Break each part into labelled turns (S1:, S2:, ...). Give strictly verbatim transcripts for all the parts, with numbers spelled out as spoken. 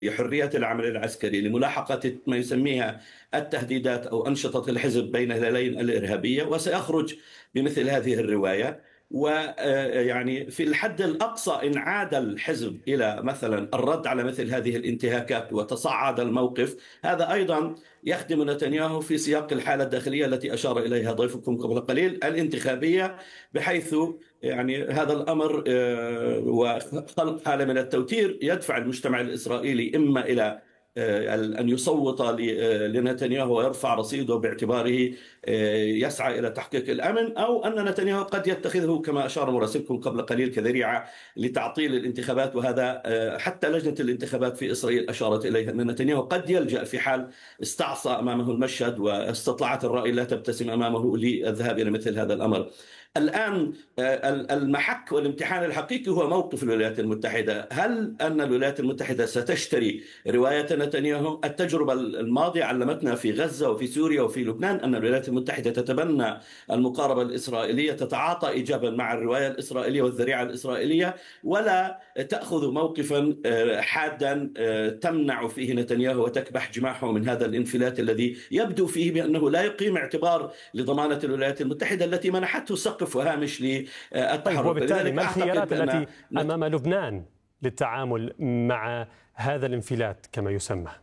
S1: حرية العمل العسكري لملاحقة ما يسميها التهديدات أو أنشطة الحزب بين الهلالين الإرهابية، وسيخرج بمثل هذه الرواية. ويعني في الحد الأقصى إن عاد الحزب إلى مثلا الرد على مثل هذه الانتهاكات وتصعد الموقف، هذا أيضا يخدم نتنياهو في سياق الحالة الداخلية التي أشار إليها ضيفكم قبل قليل الانتخابية، بحيث يعني هذا الأمر آه، وخلق حالة من التوتير يدفع المجتمع الإسرائيلي إما إلى آه، أن يصوت ل- آه، لنتنياهو ويرفع رصيده باعتباره آه، يسعى إلى تحقيق الأمن، أو أن نتنياهو قد يتخذه كما أشار مراسلكم قبل قليل كذريعة لتعطيل الانتخابات. وهذا آه، حتى لجنة الانتخابات في إسرائيل أشارت إليه أن نتنياهو قد يلجأ في حال استعصى أمامه المشهد واستطلعت الرأي لا تبتسم أمامه للذهاب إلى مثل هذا الأمر. الآن آه، المحك والامتحان الحقيقي هو موقف الولايات المتحدة. هل أن الولايات المتحدة ستشتري رواية نتنياهو؟ التجربة الماضية علمتنا في غزة وفي سوريا وفي لبنان أن الولايات المتحدة تتبنى المقاربة الإسرائيلية، تتعاطى إيجابا مع الرواية الإسرائيلية والذريعة الإسرائيلية، ولا تأخذ موقفا آه، حادا آه، تمنع فيه نتنياهو وتكبح جماحه من هذا الانفلات الذي يبدو فيه بأنه لا يقيم اعتبار لضمانة الولايات المتحدة التي منحته سقف وهامش
S2: طيب،
S1: للتحرك.
S2: وبالتالي
S1: لذلك
S2: ما
S1: أعتقد
S2: الخيارات
S1: بأن
S2: التي أمام لبنان للتعامل مع هذا الانفلات كما يسمى؟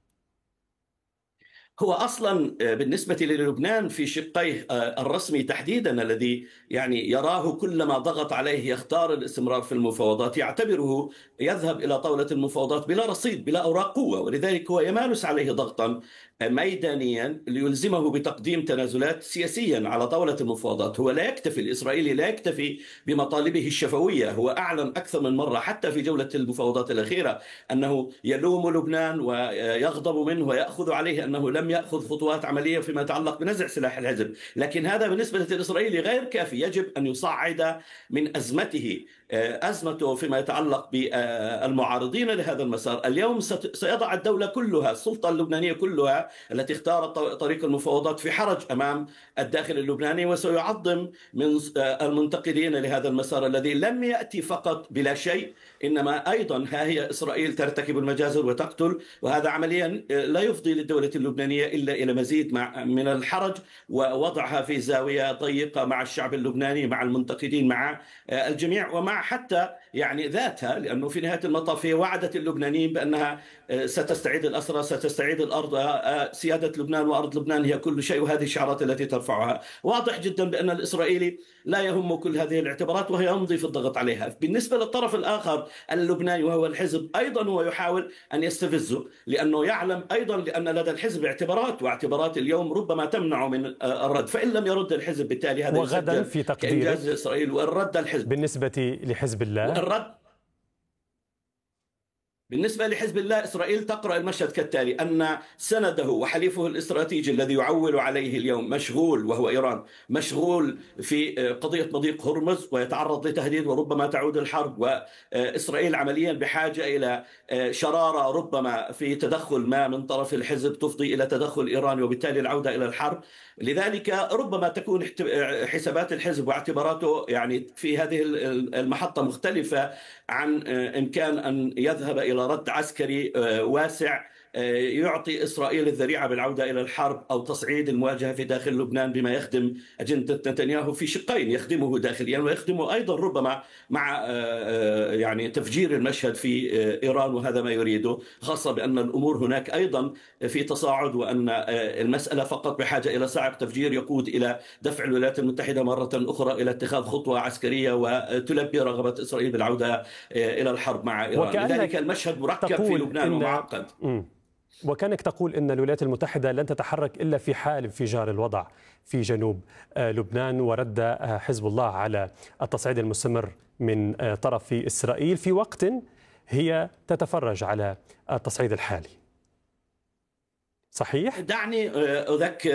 S1: هو اصلا بالنسبه للبنان في شقيه الرسمي تحديدا الذي يعني يراه كلما ضغط عليه يختار الاستمرار في المفاوضات، يعتبره يذهب الى طاوله المفاوضات بلا رصيد بلا اوراق قوه، ولذلك هو يمارس عليه ضغطا ميدانيا ليلزمه بتقديم تنازلات سياسيا على طاوله المفاوضات. هو لا يكتفي، الاسرائيلي لا يكتفي بمطالبه الشفويه، هو اعلن اكثر من مره حتى في جوله المفاوضات الاخيره انه يلوم لبنان ويغضب منه وياخذ عليه انه لم يأخذ خطوات عملية فيما يتعلق بنزع سلاح الحزب. لكن هذا بالنسبة للإسرائيلي غير كافي، يجب أن يصعد من أزمته أزمته فيما يتعلق بالمعارضين لهذا المسار. اليوم سيضع الدولة كلها، السلطة اللبنانية كلها التي اختارت طريق المفاوضات في حرج أمام الداخل اللبناني، وسيعظم من المنتقدين لهذا المسار الذي لم يأتي فقط بلا شيء، إنما أيضا ها هي إسرائيل ترتكب المجازر وتقتل، وهذا عمليا لا يفضي للدولة اللبنانية إلا إلى مزيد مع من الحرج ووضعها في زاوية ضيقة مع الشعب اللبناني، مع المنتقدين، مع الجميع، ومع حتى يعني ذاتها، لأنه في نهاية المطاف هي وعدت اللبنانيين بأنها ستستعيد الأسرى، ستستعيد الأرض، سيادة لبنان وأرض لبنان هي كل شيء، وهذه الشعارات التي ترفعها. واضح جدا بأن الإسرائيلي لا يهم كل هذه الاعتبارات وهي يمضي في الضغط عليها. بالنسبة للطرف الآخر اللبناني وهو الحزب، أيضا هو يحاول أن يستفزه، لأنه يعلم أيضا لأن لدى الحزب اعتبارات، واعتبارات اليوم ربما تمنع من الرد، فإن لم يرد الحزب بالتالي هذا
S2: وغدا
S1: يسجل
S2: في
S1: كإنجاز
S2: تقديرك
S1: لإسرائيل. وإن رد الحزب
S2: بالنسبة لحزب الله،
S1: والرد بالنسبة لحزب الله، إسرائيل تقرأ المشهد كالتالي: أن سنده وحليفه الاستراتيجي الذي يعول عليه اليوم مشغول، وهو إيران، مشغول في قضية مضيق هرمز ويتعرض لتهديد وربما تعود الحرب، وإسرائيل عمليا بحاجة إلى شرارة ربما في تدخل ما من طرف الحزب تفضي إلى تدخل إيراني وبالتالي العودة إلى الحرب. لذلك ربما تكون حسابات الحزب واعتباراته يعني في هذه المحطة مختلفة عن إمكان أن يذهب إلى رد عسكري واسع يعطي إسرائيل الذريعة بالعودة إلى الحرب أو تصعيد المواجهة في داخل لبنان، بما يخدم أجندة نتنياهو في شقين: يخدمه داخليا ويخدمه أيضا ربما مع يعني تفجير المشهد في إيران، وهذا ما يريده، خاصة بأن الأمور هناك أيضا في تصاعد، وأن المسألة فقط بحاجة إلى صاعق تفجير يقود إلى دفع الولايات المتحدة مرة أخرى إلى اتخاذ خطوة عسكرية وتلبي رغبة إسرائيل بالعودة إلى الحرب مع إيران. لذلك المشهد مركب في لبنان ومعقد.
S2: وكانك تقول إن الولايات المتحدة لن تتحرك إلا في حال انفجار الوضع في جنوب لبنان ورد حزب الله على التصعيد المستمر من طرف إسرائيل في وقت هي تتفرج على التصعيد الحالي، صحيح؟
S1: دعني أذكر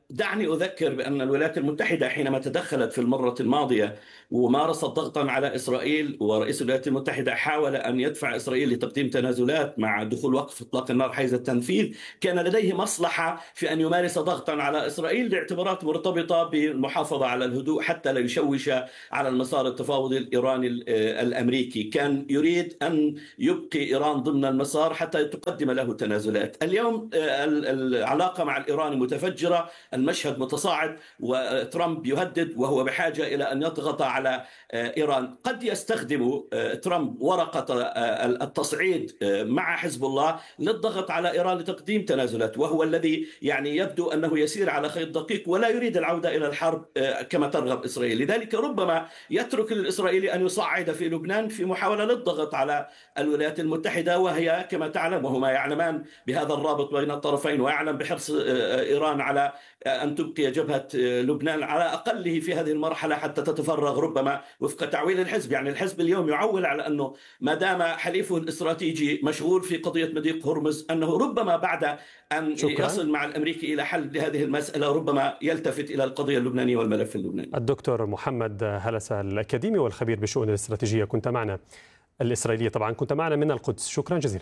S1: دعني أذكر بأن الولايات المتحدة حينما تدخلت في المرة الماضية ومارست ضغطا على إسرائيل، ورئيس الولايات المتحدة حاول أن يدفع إسرائيل لتقديم تنازلات مع دخول وقف إطلاق النار حيز التنفيذ، كان لديه مصلحة في أن يمارس ضغطا على إسرائيل لاعتبارات مرتبطة بالمحافظة على الهدوء حتى لا يشوش على المسار التفاوضي الإيراني الأمريكي. كان يريد أن يبقي إيران ضمن المسار حتى تقدم له تنازلات. اليوم العلاقة مع الإيران متفجرة، المشهد متصاعد، وترامب يهدد وهو بحاجة إلى أن يضغط على إيران. قد يستخدم ترامب ورقة التصعيد مع حزب الله للضغط على إيران لتقديم تنازلات، وهو الذي يعني يبدو أنه يسير على خيط دقيق ولا يريد العودة إلى الحرب كما ترغب إسرائيل. لذلك ربما يترك الإسرائيلي أن يصعد في لبنان في محاولة للضغط على الولايات المتحدة، وهي كما تعلم وهما يعلمان بهذا الرابط بين الطرفين، ويعلم بحرص إيران على أن تبقي جبهة لبنان على أقله في هذه المرحلة حتى تتفرغ ربما وفق تعويل الحزب. يعني الحزب اليوم يعول على أنه ما دام حليفه الاستراتيجي مشغول في قضية مضيق هرمز، أنه ربما بعد أن شكرا. يصل مع الأمريكي إلى حل لهذه المسألة ربما يلتفت إلى القضية اللبنانية والملف اللبناني.
S2: الدكتور محمد هلسة الأكاديمي والخبير بشؤون الاستراتيجية كنت معنا الإسرائيلية طبعا كنت معنا من القدس، شكرا جزيلا.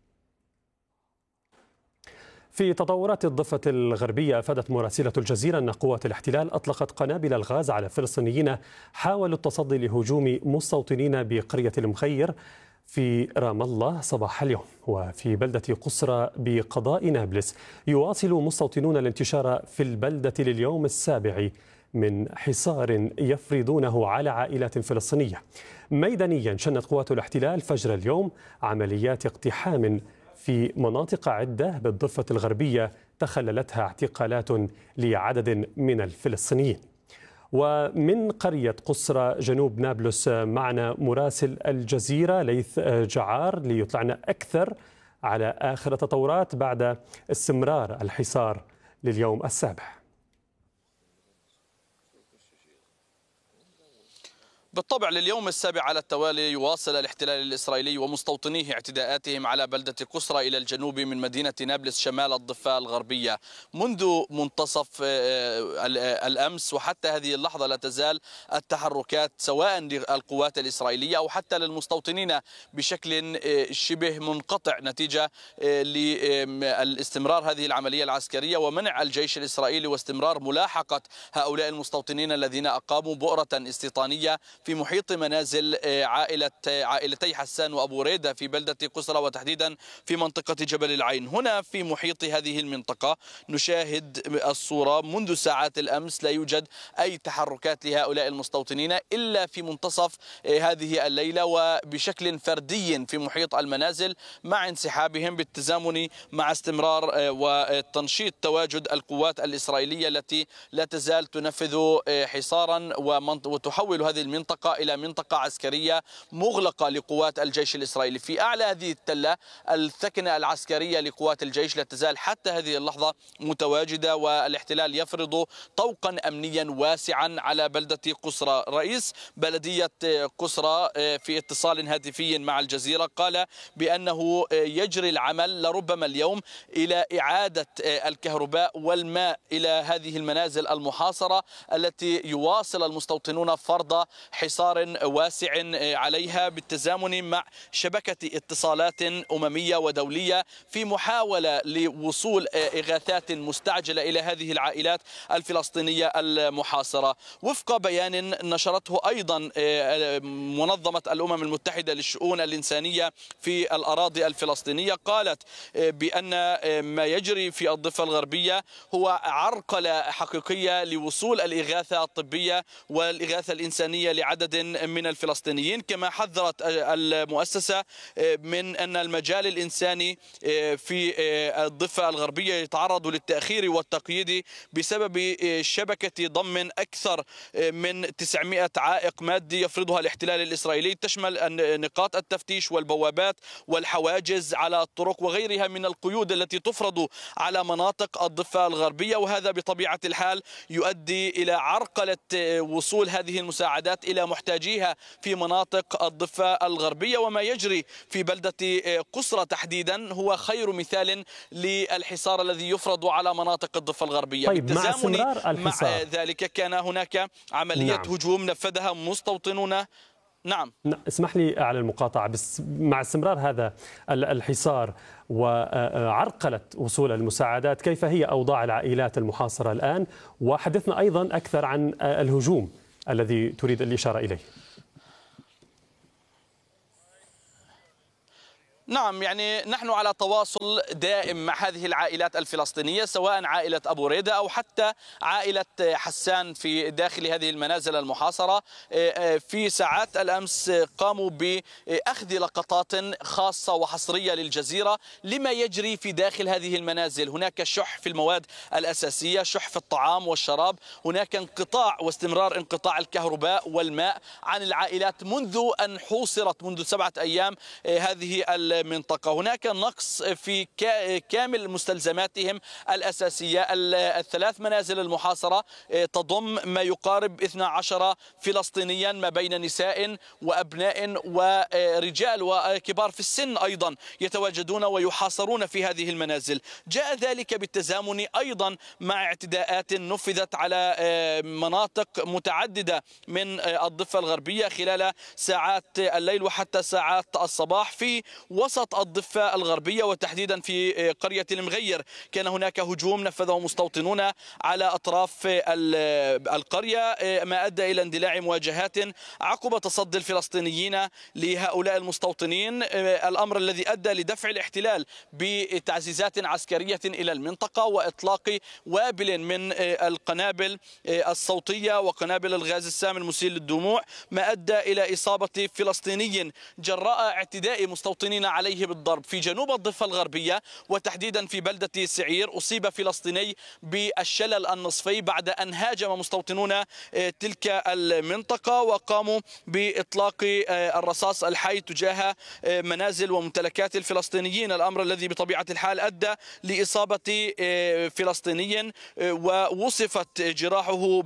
S2: في تطورات الضفة الغربية، أفادت مراسلة الجزيرة أن قوات الاحتلال أطلقت قنابل الغاز على فلسطينيين حاولوا التصدي لهجوم مستوطنين بقرية المخير في رام الله صباح اليوم. وفي بلدة قصرى بقضاء نابلس يواصل مستوطنون الانتشار في البلدة لليوم السابع من حصار يفرضونه على عائلات فلسطينية. ميدانيا شنت قوات الاحتلال فجر اليوم عمليات اقتحام في مناطق عدة بالضفة الغربية تخللتها اعتقالات لعدد من الفلسطينيين. ومن قرية قصرى جنوب نابلس معنا مراسل الجزيرة ليث جعار ليطلعنا أكثر على آخر التطورات بعد استمرار الحصار لليوم السابع.
S3: بالطبع لليوم السابع على التوالي يواصل الاحتلال الإسرائيلي ومستوطنيه اعتداءاتهم على بلدة قصرى إلى الجنوب من مدينة نابلس شمال الضفة الغربية منذ منتصف الأمس، وحتى هذه اللحظة لا تزال التحركات سواء للقوات الإسرائيلية أو حتى للمستوطنين بشكل شبه منقطع نتيجة لاستمرار هذه العملية العسكرية ومنع الجيش الإسرائيلي واستمرار ملاحقة هؤلاء المستوطنين الذين أقاموا بؤرة استيطانية في محيط منازل عائلة عائلتي حسان وأبو ريدة في بلدة قصرى وتحديدا في منطقة جبل العين. هنا في محيط هذه المنطقة نشاهد الصورة منذ ساعات الأمس لا يوجد أي تحركات لهؤلاء المستوطنين إلا في منتصف هذه الليلة وبشكل فردي في محيط المنازل مع انسحابهم بالتزامن مع استمرار وتنشيط تواجد القوات الإسرائيلية التي لا تزال تنفذ حصارا وتحول هذه المنطقة إلى منطقة عسكرية مغلقة لقوات الجيش الإسرائيلي. في أعلى هذه التلة الثكنة العسكرية لقوات الجيش لا تزال حتى هذه اللحظة متواجدة، والاحتلال يفرض طوقا أمنيا واسعا على بلدة قصرى. رئيس بلدية قصرى في اتصال هاتفي مع الجزيرة قال بأنه يجري العمل لربما اليوم إلى إعادة الكهرباء والماء إلى هذه المنازل المحاصرة التي يواصل المستوطنون فرض حصار واسع عليها بالتزامن مع شبكة اتصالات أممية ودولية في محاولة لوصول إغاثات مستعجلة إلى هذه العائلات الفلسطينية المحاصرة. وفق بيان نشرته أيضا منظمة الأمم المتحدة للشؤون الإنسانية في الأراضي الفلسطينية، قالت بأن ما يجري في الضفة الغربية هو عرقلة حقيقية لوصول الإغاثة الطبية والإغاثة الإنسانية لعدد من الفلسطينيين. كما حذرت المؤسسة من أن المجال الإنساني في الضفة الغربية يتعرض للتأخير والتقييد بسبب شبكة ضم أكثر من تسعمائة عائق مادي يفرضها الاحتلال الإسرائيلي، تشمل نقاط التفتيش والبوابات والحواجز على الطرق وغيرها من القيود التي تفرض على مناطق الضفة الغربية، وهذا بطبيعة الحال يؤدي إلى عرقلة وصول هذه المساعدات إلى إلى محتاجيها في مناطق الضفة الغربية. وما يجري في بلدة قصرى تحديدا هو خير مثال للحصار الذي يفرض على مناطق الضفة الغربية.
S2: طيب، مع
S3: بالتزامن
S2: استمرار الحصار
S3: مع ذلك كان هناك عملية
S2: نعم.
S3: هجوم نفذها مستوطنون. نعم
S2: اسمح لي على المقاطعة، بس مع استمرار هذا الحصار وعرقلة وصول المساعدات، كيف هي أوضاع العائلات المحاصرة الآن؟ وحدثنا أيضا أكثر عن الهجوم الذي تريد الإشارة إليه.
S3: نعم، يعني نحن على تواصل دائم مع هذه العائلات الفلسطينية، سواء عائلة أبو ريدة أو حتى عائلة حسان في داخل هذه المنازل المحاصرة. في ساعات الأمس قاموا بأخذ لقطات خاصة وحصرية للجزيرة لما يجري في داخل هذه المنازل. هناك شح في المواد الأساسية، شح في الطعام والشراب، هناك انقطاع واستمرار انقطاع الكهرباء والماء عن العائلات منذ أن حوصرت منذ سبعة أيام هذه المنطقة. هناك نقص في كامل مستلزماتهم الأساسية. الثلاث منازل المحاصرة تضم ما يقارب اثنا عشر فلسطينيا ما بين نساء وأبناء ورجال وكبار في السن أيضا يتواجدون ويحاصرون في هذه المنازل. جاء ذلك بالتزامن أيضا مع اعتداءات نفذت على مناطق متعددة من الضفة الغربية خلال ساعات الليل وحتى ساعات الصباح. في وسط الضفة الغربية وتحديدا في قرية المغير كان هناك هجوم نفذه مستوطنون على أطراف القرية، ما أدى إلى اندلاع مواجهات عقب تصدي الفلسطينيين لهؤلاء المستوطنين، الأمر الذي أدى لدفع الاحتلال بتعزيزات عسكرية إلى المنطقة وإطلاق وابل من القنابل الصوتية وقنابل الغاز السام المسيل للدموع، ما أدى إلى إصابة فلسطيني جراء اعتداء مستوطنين عليه بالضرب في جنوب الضفة الغربية وتحديدا في بلدة سعير. أصيب فلسطيني بالشلل النصفي بعد أن هاجم مستوطنون تلك المنطقة وقاموا بإطلاق الرصاص الحي تجاه منازل وممتلكات الفلسطينيين، الأمر الذي بطبيعة الحال أدى لإصابة فلسطيني ووصفت جراحه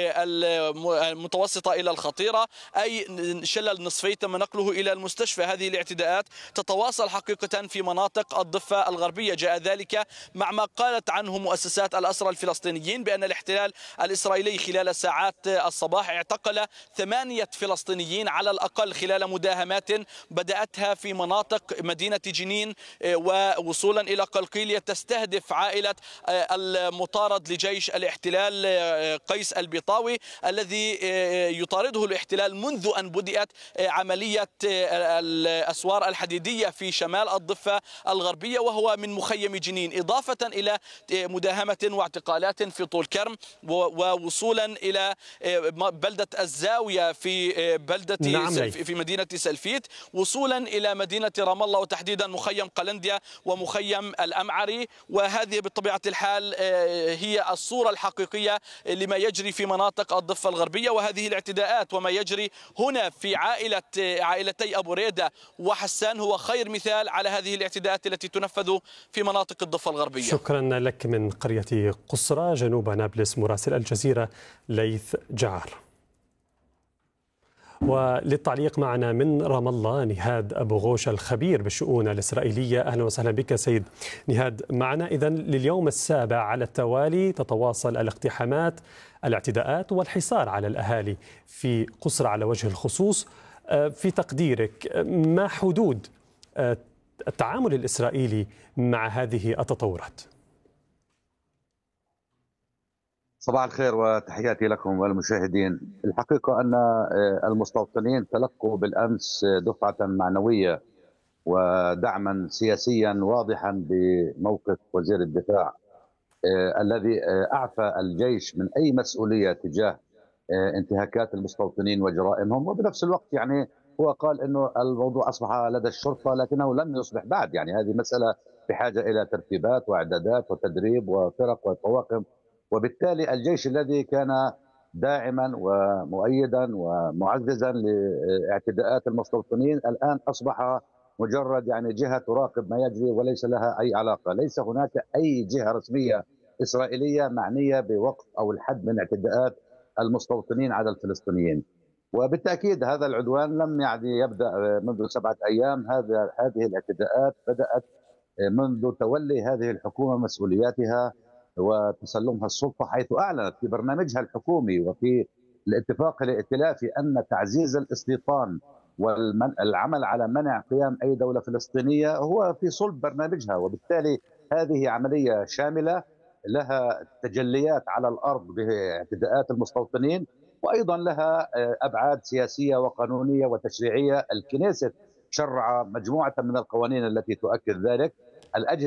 S3: بالمتوسطة إلى الخطيرة، أي شلل نصفي تم نقله إلى المستشفى. هذه الاعتداءات تتواصل حقيقة في مناطق الضفة الغربية. جاء ذلك مع ما قالت عنه مؤسسات الأسرى الفلسطينيين بأن الاحتلال الإسرائيلي خلال ساعات الصباح اعتقل ثمانية فلسطينيين على الأقل خلال مداهمات بدأتها في مناطق مدينة جنين ووصولا إلى قلقيلية تستهدف عائلة المطارد لجيش الاحتلال قيس البيطاوي الذي يطارده الاحتلال منذ أن بدأت عملية الأسوار الحديدية في شمال الضفة الغربية وهو من مخيم جنين، إضافة إلى مداهمة واعتقالات في طول كرم ووصولا إلى بلدة الزاوية في بلدة
S2: نعم
S3: في مدينة سلفيت، وصولا إلى مدينة رام الله وتحديدا مخيم قلنديا ومخيم الأمعري. وهذه بطبيعة الحال هي الصورة الحقيقية لما يجري في مناطق الضفة الغربية. وهذه الاعتداءات وما يجري هنا في عائلة عائلتي أبو ريدة وحسان هو خير مثال على هذه الاعتداءات التي تنفذ في مناطق الضفة الغربية.
S2: شكرا لك من قرية قصرى جنوب نابلس مراسل الجزيرة ليث جعار. وللتعليق معنا من رام الله نهاد أبو غوش الخبير بالشؤون الإسرائيلية. أهلا وسهلا بك سيد نهاد معنا. إذن لليوم السابع على التوالي تتواصل الاقتحامات، الاعتداءات والحصار على الأهالي في قصرى على وجه الخصوص. في تقديرك ما حدود التعامل الإسرائيلي مع هذه التطورات؟
S4: صباح الخير وتحياتي لكم والمشاهدين. الحقيقة أن المستوطنين تلقوا بالأمس دفعة معنوية ودعما سياسيا واضحا بموقف وزير الدفاع الذي أعفى الجيش من أي مسؤولية تجاه انتهاكات المستوطنين وجرائمهم، وبنفس الوقت يعني هو قال أنه الموضوع أصبح لدى الشرطة لكنه لم يصبح بعد، يعني هذه مسألة بحاجة إلى ترتيبات وإعدادات وتدريب وفرق وطواقم، وبالتالي الجيش الذي كان داعما ومؤيدا ومعززا لاعتداءات المستوطنين الآن أصبح مجرد يعني جهة تراقب ما يجري وليس لها أي علاقة. ليس هناك أي جهة رسمية إسرائيلية معنية بوقف أو الحد من اعتداءات المستوطنين على الفلسطينيين. وبالتأكيد هذا العدوان لم يعني يبدأ منذ سبعة أيام. هذا هذه الاعتداءات بدأت منذ تولي هذه الحكومة مسؤولياتها وتسلمها السلطة، حيث أعلنت في برنامجها الحكومي وفي الاتفاق الائتلافي أن تعزيز الاستيطان والعمل على منع قيام أي دولة فلسطينية هو في صلب برنامجها. وبالتالي هذه عملية شاملة لها تجليات على الأرض باعتداءات المستوطنين، وأيضا لها أبعاد سياسية وقانونية وتشريعية. الكنيست شرع مجموعة من القوانين التي تؤكد ذلك. الأجهزة